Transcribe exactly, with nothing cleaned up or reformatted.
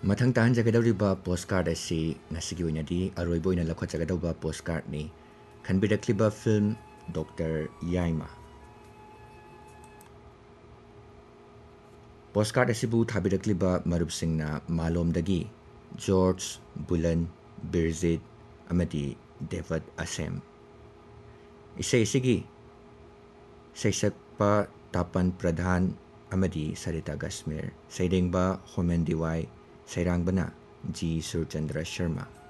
ꯃꯊꯪ ꯇꯥꯍꯟꯖꯒꯗꯧꯔꯤꯕ ꯄꯣꯁꯀꯥꯔꯠ ꯑꯁꯤ ꯉꯁꯤꯒꯤ ꯑꯣꯏꯅꯗꯤ ꯑꯔꯣꯏꯕ ꯑꯣꯏꯅ ꯂꯧꯈꯠꯆꯒꯗꯧꯕ ꯄꯣꯁꯀꯥꯔꯠꯅꯤ. ꯈꯟꯕꯤꯔꯛꯂꯤꯕ ꯐꯤल्म ꯗꯣꯛꯇꯔ ꯌꯥꯏꯃ. ꯄꯣꯁꯀꯥꯔꯠ ꯑꯁꯤꯕꯨ ꯊꯥꯕꯤꯔꯛꯂꯤꯕ ꯃꯔꯨꯞꯁꯤꯡꯅ ꯃꯥꯂꯣꯝꯗꯒꯤ ꯖꯣꯔꯖ, ꯕꯨꯂꯟ, ꯕꯤꯔꯖꯤꯠ ꯑꯃꯗꯤ ꯗꯦꯕꯠ ꯑꯁꯦꯝ. ꯏꯁꯩ ꯑꯁꯤꯒꯤ ꯁꯩꯁꯛꯄ ꯇꯥꯄꯟ ꯄ꯭ꯔꯙꯥꯟ ꯑꯃꯗꯤ ꯁꯔꯤꯇꯥ ꯒꯁꯃꯤꯔ. ꯁꯩꯔꯦꯡꯕ ꯍꯣꯃꯦꯟ ꯗꯤꯋꯥꯏ. ꯁꯩꯔꯥꯡꯕꯅ ꯖꯤ ꯁꯨꯔꯆꯟꯗ꯭ꯔ ꯁꯔꯃ.